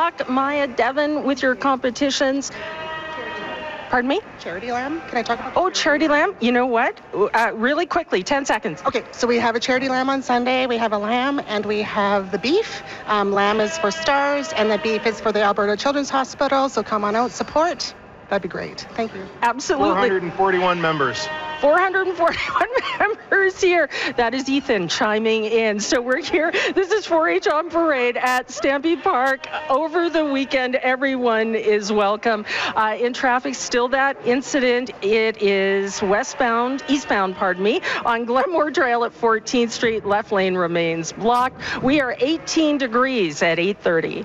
luck, Maya, Devin, with your competitions. Pardon me? Charity lamb? Can I talk about Charity lamb? You know what? Really quickly, 10 seconds. Okay, so we have a charity lamb on Sunday. We have a lamb and we have the beef. Lamb is for Stars and the beef is for the Alberta Children's Hospital. So come on out, support. That'd be great. Thank you. Absolutely. 441 members. 441 members here. That is Ethan chiming in. So we're here. This is 4-H on Parade at Stampede Park. Over the weekend, everyone is welcome. In traffic, still that incident. It is eastbound, on Glenmore Trail at 14th Street. Left lane remains blocked. We are 18 degrees at 8:30.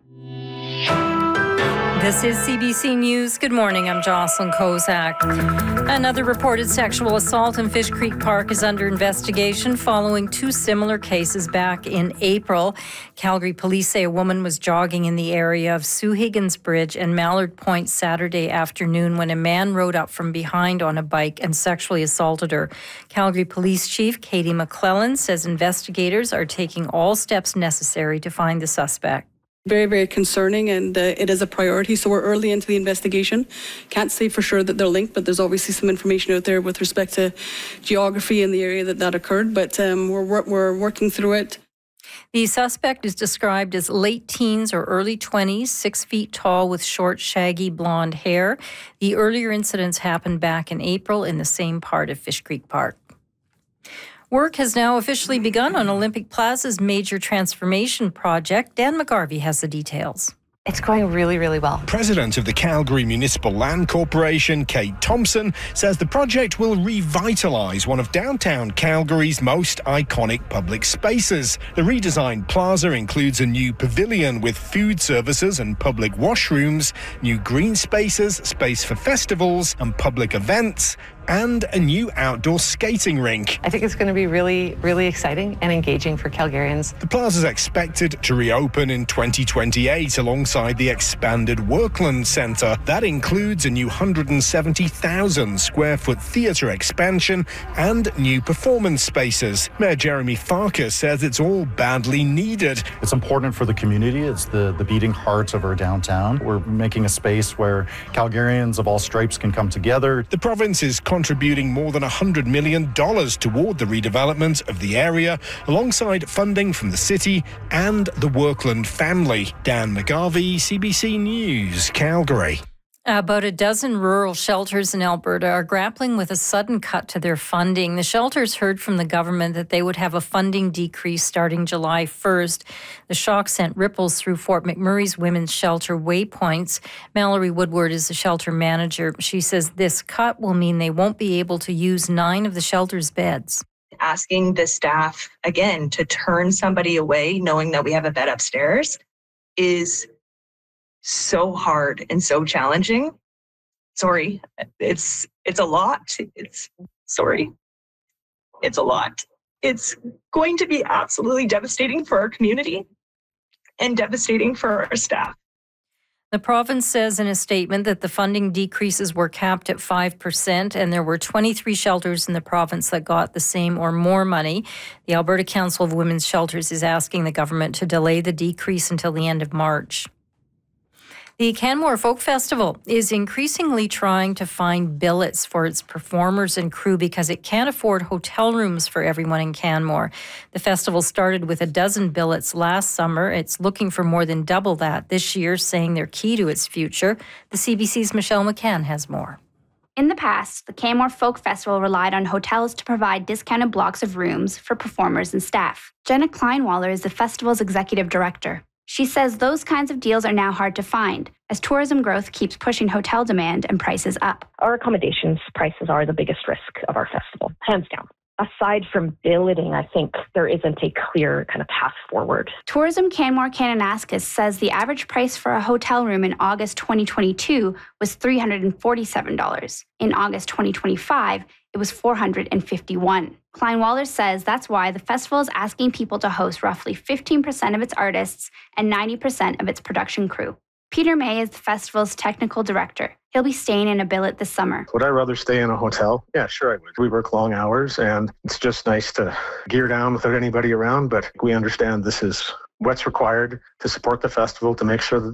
This is CBC News. Good morning. I'm Jocelyn Kozak. Another reported sexual assault in Fish Creek Park is under investigation following two similar cases back in April. Calgary police say a woman was jogging in the area of Sue Higgins Bridge and Mallard Point Saturday afternoon when a man rode up from behind on a bike and sexually assaulted her. Calgary Police Chief Katie McClellan says investigators are taking all steps necessary to find the suspect. Very, very concerning, and it is a priority. So we're early into the investigation. Can't say for sure that they're linked, but there's obviously some information out there with respect to geography in the area that occurred. But we're working through it. The suspect is described as late teens or early 20s, 6 feet tall with short, shaggy blonde hair. The earlier incidents happened back in April in the same part of Fish Creek Park. Work has now officially begun on Olympic Plaza's major transformation project. Dan McGarvey has the details. It's going really, really well. President of the Calgary Municipal Land Corporation, Kate Thompson, says the project will revitalise one of downtown Calgary's most iconic public spaces. The redesigned plaza includes a new pavilion with food services and public washrooms, new green spaces, space for festivals and public events, and a new outdoor skating rink. I think it's going to be really, really exciting and engaging for Calgarians. The plaza is expected to reopen in 2028 alongside the expanded Workland Centre. That includes a new 170,000 square foot theatre expansion and new performance spaces. Mayor Jeremy Farkas says it's all badly needed. It's important for the community. It's the beating heart of our downtown. We're making a space where Calgarians of all stripes can come together. The province is contributing more than $100 million toward the redevelopment of the area, alongside funding from the city and the Workland family. Dan McGarvey, CBC News, Calgary. About a dozen rural shelters in Alberta are grappling with a sudden cut to their funding. The shelters heard from the government that they would have a funding decrease starting July 1st. The shock sent ripples through Fort McMurray's women's shelter Waypoints. Mallory Woodward is the shelter manager. She says this cut will mean they won't be able to use 9 of the shelter's beds. Asking the staff, again, to turn somebody away knowing that we have a bed upstairs is so hard and so challenging. Sorry, it's a lot. It's a lot. It's going to be absolutely devastating for our community and devastating for our staff. The province says in a statement that the funding decreases were capped at 5%, and there were 23 shelters in the province that got the same or more money. The Alberta Council of Women's Shelters is asking the government to delay the decrease until the end of March. The Canmore Folk Festival is increasingly trying to find billets for its performers and crew because it can't afford hotel rooms for everyone in Canmore. The festival started with a dozen billets last summer. It's looking for more than double that this year, saying they're key to its future. The CBC's Michelle McCann has more. In the past, the Canmore Folk Festival relied on hotels to provide discounted blocks of rooms for performers and staff. Jenna Kleinwaller is the festival's executive director. She says those kinds of deals are now hard to find as tourism growth keeps pushing hotel demand and prices up. Our accommodations prices are the biggest risk of our festival, hands down. Aside from billeting, I think there isn't a clear kind of path forward. Tourism Canmore Kananaskis says the average price for a hotel room in August 2022 was $347. In August 2025, it was $451. Kleinwaller says that's why the festival is asking people to host roughly 15% of its artists and 90% of its production crew. Peter May is the festival's technical director. He'll be staying in a billet this summer. Would I rather stay in a hotel? Yeah, sure I would. We work long hours and it's just nice to gear down without anybody around, but we understand this is what's required to support the festival, to make sure that